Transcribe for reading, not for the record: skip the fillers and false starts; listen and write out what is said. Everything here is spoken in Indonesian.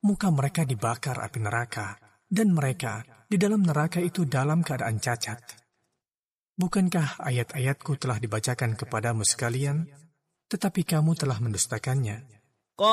muka mereka dibakar api neraka, dan mereka di dalam neraka itu dalam keadaan cacat. Bukankah ayat-ayatku telah dibacakan kepadamu sekalian, tetapi kamu telah mendustakannya?